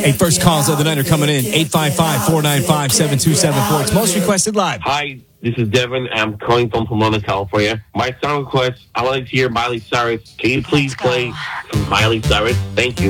Hey, first calls of the night are coming in. 855-495-7274. It's most requested live. Hi, this is Devin. I'm calling from Pomona, California. My song request, I wanted to hear Miley Cyrus. Can you please play some Miley Cyrus? Thank you.